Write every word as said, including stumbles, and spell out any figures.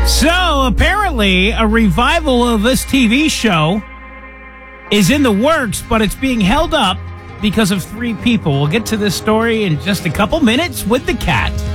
So, apparently, a revival of this T V show is in the works, but it's being held up because of three people. We'll get to this story in just a couple minutes with the cat.